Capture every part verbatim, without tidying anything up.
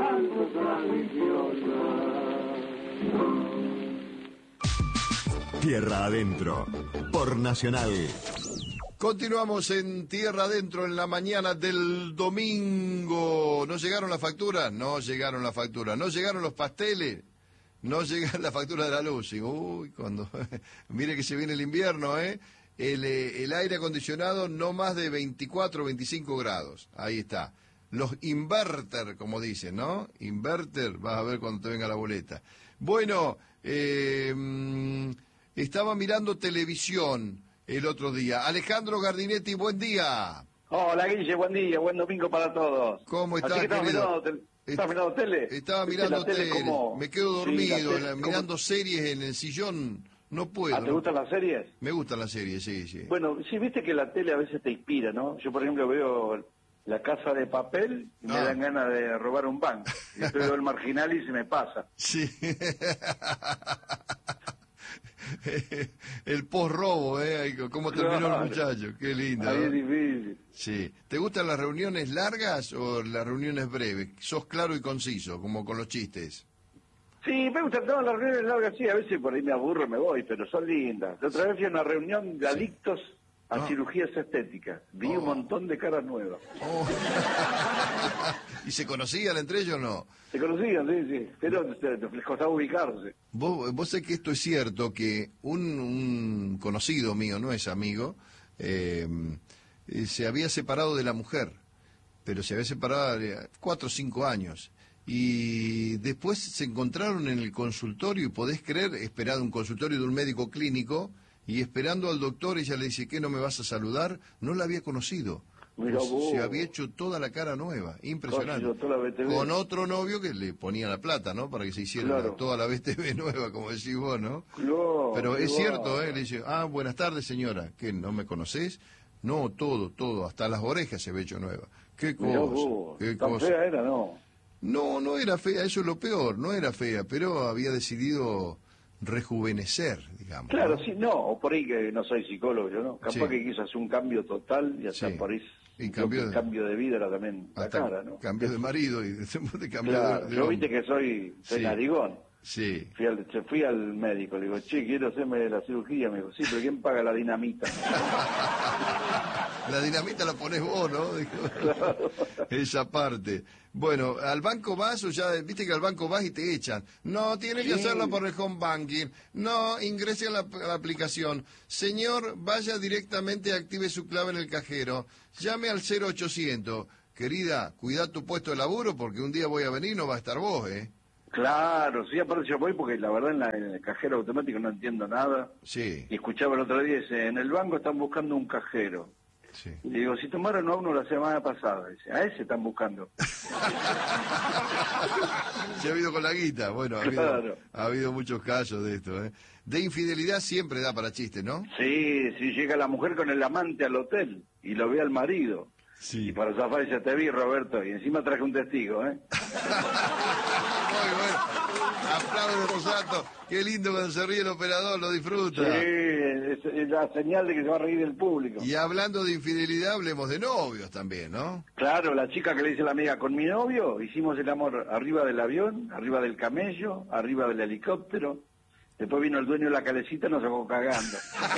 tanto tradicional. Tierra Adentro, por Nacional. Continuamos en Tierra Adentro en la mañana del domingo. ¿No llegaron las facturas? No llegaron las facturas. ¿No llegaron los pasteles? No llegaron las facturas de la luz. Y, uy, cuando... Mire que se viene el invierno, ¿eh? El, eh, el aire acondicionado no más de veinticuatro, veinticinco grados. Ahí está. Los inverter, como dicen, ¿no? Inverter, vas a ver cuando te venga la boleta. Bueno, eh, estaba mirando televisión el otro día. Alejandro Gardinetti, buen día. Hola, Guille, buen día, buen domingo para todos. ¿Cómo estás, Así que querido? Mirando te... ¿Estás mirando tele? Estaba mirando tele, tele como... como... me quedo dormido, sí, tele, mirando como... series en el sillón, no puedo. ¿Ah, te gustan las series? Me gustan las series, sí, sí. Bueno, sí, viste que la tele a veces te inspira, ¿no? Yo, por ejemplo, veo La Casa de Papel y ah. me dan ganas de robar un banco. Y después veo El Marginal y se me pasa. Sí. El post-robo, ¿eh? ¿Cómo terminó claro. el muchacho? Qué lindo. Ahí es difícil. Sí. ¿Te gustan las reuniones largas o las reuniones breves? Sos claro y conciso, como con los chistes. Sí, me gustan todas las reuniones largas, sí. A veces por ahí me aburro, me voy, pero son lindas. La otra vez fui a una reunión de adictos sí. a ah. cirugías estéticas. Vi oh. un montón de caras nuevas. Oh. ¿Y se conocían entre ellos o no? Se conocían, sí, sí. Pero les costaba ubicarse. Vos, vos sé que esto es cierto, que un, un conocido mío, no es amigo, eh, se había separado de la mujer, pero se había separado de cuatro o cinco años. Y después se encontraron en el consultorio, y podés creer, esperando un consultorio de un médico clínico, y esperando al doctor, ella le dice, ¿qué, no me vas a saludar? No la había conocido. Mira vos. Se había hecho toda la cara nueva, impresionante. Con otro novio que le ponía la plata, ¿no? Para que se hiciera claro. la, toda la B T V nueva, como decís vos, ¿no? Claro, pero es va. cierto, ¿eh? Le dice, ah, buenas tardes, señora. ¿Qué, no me conocés? No, todo, todo, hasta las orejas se ve hecho nueva. ¿Qué cosa? ¿Qué ¿Tan cosa? fea era, no? No, no era fea, eso es lo peor, no era fea, pero había decidido rejuvenecer, digamos. Claro, ¿no? sí, no, o por ahí que no soy psicólogo yo, ¿no? Capaz sí. que quiso hacer un cambio total y hasta sí. por ahí y cambio de, cambio de vida era también la cara, ¿no? Cambio de marido y de, de cambio claro, de, de yo hombre. viste que soy, soy sí. narigón. Sí. Fui al, fui al médico, le digo, che, quiero hacerme la cirugía, me dijo, sí, pero ¿quién paga la dinamita? La dinamita la pones vos, ¿no? Dijo, claro. Esa parte. Bueno, ¿al banco vas o ya, viste que al banco vas y te echan? No, tienes sí. que hacerlo por el home banking. No, ingrese a la, a la aplicación. Señor, vaya directamente, active su clave en el cajero. Llame al cero ochocientos. Querida, cuida tu puesto de laburo porque un día voy a venir y no va a estar vos, ¿eh? Claro, sí, aparte yo voy porque la verdad en, la, en el cajero automático no entiendo nada. Sí. Y escuchaba el otro día, dice, en el banco están buscando un cajero. Sí. Y digo, si tomaron a uno la semana pasada, dice, a ese están buscando. Se ha habido con la guita, bueno, ha habido, claro. ha habido muchos casos de esto, ¿eh? De infidelidad siempre da para chiste, ¿no? Sí, sí, llega la mujer con el amante al hotel y lo ve al marido. Sí. Y para zafar dice, te vi, Roberto, y encima traje un testigo, ¿eh? Muy bueno. Aplausos, Rosato. Qué lindo cuando se ríe el operador, lo disfruta. Sí, es, es la señal de que se va a reír el público. Y hablando de infidelidad, hablemos de novios también, ¿no? Claro, la chica que le dice a la amiga, con mi novio hicimos el amor arriba del avión, arriba del camello, arriba del helicóptero. Después vino el dueño de la calecita y nos sacó cagando.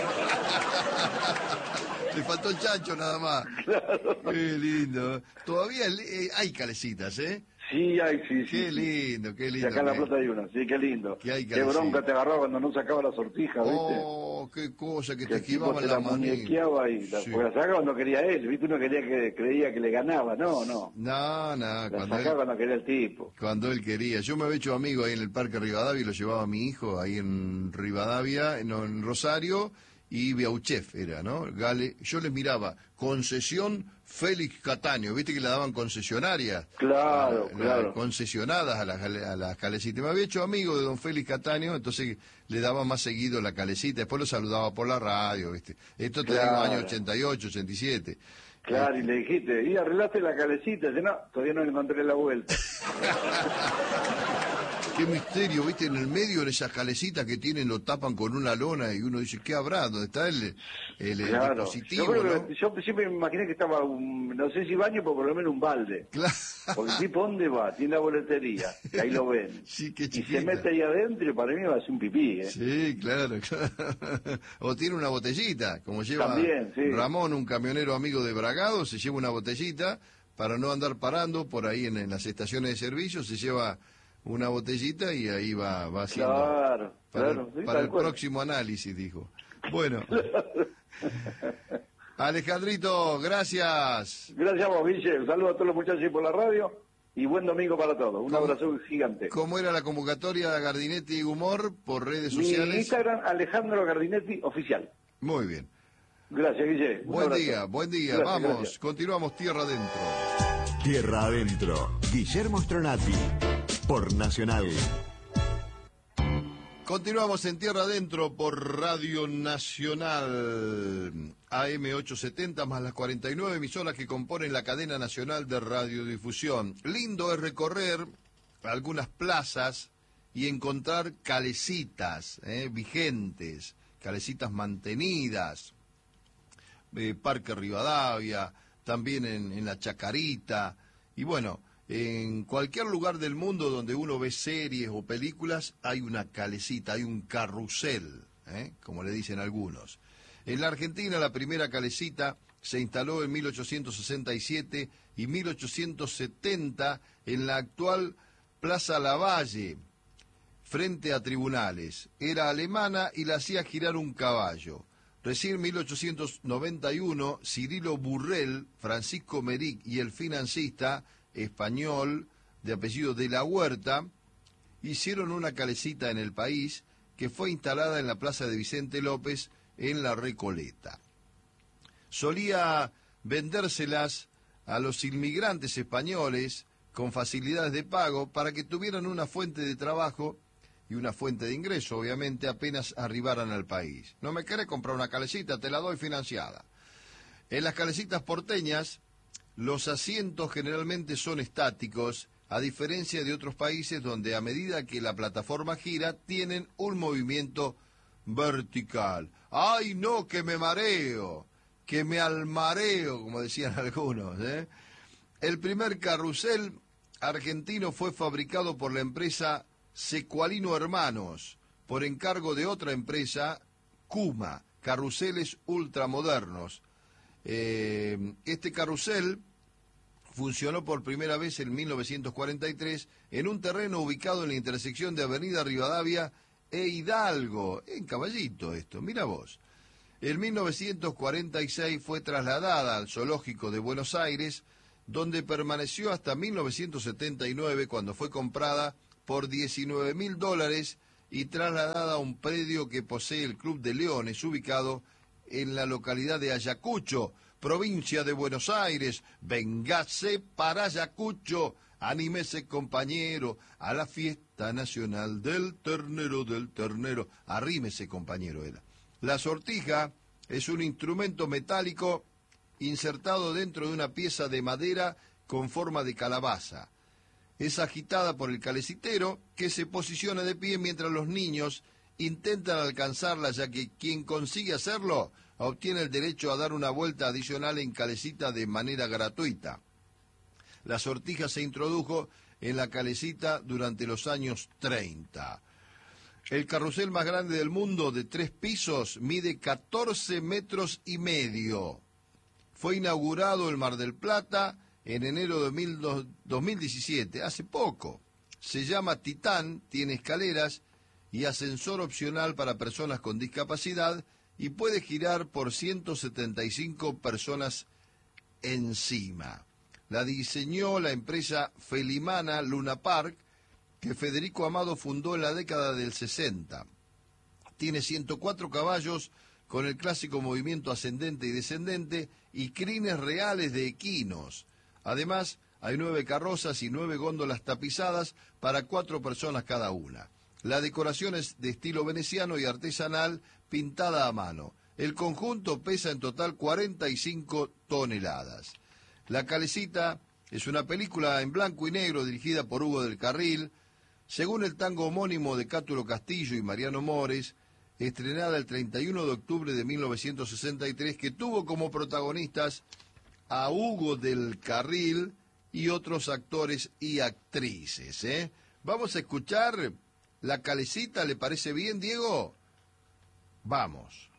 Le faltó el chancho nada más. Claro. Qué lindo. Todavía eh, hay calecitas, ¿eh? Sí, hay, sí, sí. Qué lindo, qué lindo. Y acá en La Plata hay una, sí, qué lindo. Qué bronca te agarraba cuando no sacaba la sortija, ¿viste? Oh, qué cosa, que, que te esquivaban la mano. Y la, sí. Porque la sacaba cuando quería él, ¿viste? Uno quería que creía que le ganaba, no, no. No, no. La cuando sacaba él, cuando quería el tipo. Cuando él quería. Yo me había hecho amigo ahí en el Parque Rivadavia y lo llevaba a mi hijo ahí en Rivadavia, en, en Rosario, y Beauchef era, ¿no? Gale, yo les miraba, concesión Félix Cataño, ¿viste que le daban concesionarias? Claro, a, claro. A, concesionadas a las, a las calecitas. Me había hecho amigo de don Félix Cataño, entonces le daba más seguido la calecita, después lo saludaba por la radio, ¿viste? Esto te claro. digo año ochenta y ocho, ochenta y siete. Claro, este... y le dijiste, ¿y arreglaste la calecita? Dice, no, todavía no le encontré la vuelta. Qué misterio, viste, en el medio de esas calecitas que tienen lo tapan con una lona y uno dice, ¿qué habrá? ¿Dónde está el, el, el Claro. dispositivo? Yo, creo ¿no? que- yo siempre me imaginé que estaba, un, no sé si baño, pero por lo menos un balde. Claro. Porque el tipo, ¿dónde va? Tiene la boletería, y ahí lo ven. Sí, qué y chiquita. se mete ahí adentro y para mí va a ser un pipí, ¿eh? Sí, claro, claro. O tiene una botellita, como lleva También, sí. Ramón, un camionero amigo de Bragado, se lleva una botellita para no andar parando por ahí en, en las estaciones de servicio, se lleva una botellita y ahí va, va haciendo Claro, para, claro. sí, para tal el cual. próximo análisis, dijo. Bueno, Alejandrito, gracias. Gracias a vos, Guille. Un saludo a todos los muchachos ahí por la radio y buen domingo para todos. Un ¿Cómo- abrazo gigante. ¿Cómo era la convocatoria Gardinetti y Humor por redes Mi sociales? Instagram, Alejandro Gardinetti Oficial. Muy bien. Gracias, Guille. Un Buen abrazo. día, buen día. Gracias, Vamos, gracias. continuamos Tierra Adentro. Tierra Adentro. Guillermo Stronati. Por Nacional. Continuamos en Tierra Adentro por Radio Nacional A M ochocientos setenta más las cuarenta y nueve emisoras que componen la cadena nacional de radiodifusión. Lindo es recorrer algunas plazas y encontrar calecitas eh, vigentes, calecitas mantenidas. Eh, Parque Rivadavia, también en, en la Chacarita, y bueno, en cualquier lugar del mundo donde uno ve series o películas, hay una calecita, hay un carrusel, ¿eh? Como le dicen algunos. En la Argentina la primera calecita se instaló en mil ochocientos sesenta y siete y mil ochocientos setenta en la actual Plaza Lavalle, frente a tribunales. Era alemana y la hacía girar un caballo. Recién en mil ochocientos noventa y uno, Cirilo Burrell, Francisco Meric y el financista español de apellido de la Huerta hicieron una calecita en el país que fue instalada en la plaza de Vicente López en La Recoleta. Solía vendérselas a los inmigrantes españoles con facilidades de pago para que tuvieran una fuente de trabajo y una fuente de ingreso, obviamente, apenas arribaran al país. ¿No me querés comprar una calecita? Te la doy financiada. En las calecitas porteñas, los asientos generalmente son estáticos, a diferencia de otros países donde a medida que la plataforma gira, tienen un movimiento vertical. ¡Ay, no, que me mareo! ¡Que me almareo!, como decían algunos, ¿eh? El primer carrusel argentino fue fabricado por la empresa Secualino Hermanos, por encargo de otra empresa, Cuma, carruseles ultramodernos. Eh, este carrusel funcionó por primera vez en mil novecientos cuarenta y tres en un terreno ubicado en la intersección de Avenida Rivadavia e Hidalgo, en Caballito esto, mira vos. En mil novecientos cuarenta y seis fue trasladada al Zoológico de Buenos Aires, donde permaneció hasta mil novecientos setenta y nueve, cuando fue comprada por diecinueve mil dólares y trasladada a un predio que posee el Club de Leones, ubicado en la localidad de Ayacucho, provincia de Buenos Aires. Véngase para Ayacucho, anímese compañero, a la fiesta nacional del ternero, del ternero. Arrímese compañero, era. La sortija es un instrumento metálico insertado dentro de una pieza de madera con forma de calabaza. Es agitada por el calecitero, que se posiciona de pie mientras los niños intentan alcanzarla, ya que quien consigue hacerlo obtiene el derecho a dar una vuelta adicional en calecita de manera gratuita. La sortija se introdujo en la calecita durante los años treinta. El carrusel más grande del mundo, de tres pisos, mide catorce metros y medio. Fue inaugurado en Mar del Plata en enero de dos mil diecisiete, hace poco. Se llama Titán, tiene escaleras y ascensor opcional para personas con discapacidad y puede girar por ciento setenta y cinco personas encima. La diseñó la empresa Felimana Luna Park, que Federico Amado fundó en la década del sesenta. Tiene ciento cuatro caballos con el clásico movimiento ascendente y descendente y crines reales de equinos. Además, hay nueve carrozas y nueve góndolas tapizadas para cuatro personas cada una. La decoración es de estilo veneciano y artesanal, pintada a mano. El conjunto pesa en total cuarenta y cinco toneladas. La Calecita es una película en blanco y negro dirigida por Hugo del Carril, según el tango homónimo de Cátulo Castillo y Mariano Mores, estrenada el treinta y uno de octubre de mil novecientos sesenta y tres, que tuvo como protagonistas a Hugo del Carril y otros actores y actrices, ¿eh? Vamos a escuchar La Calecita, ¿le parece bien, Diego? Vamos.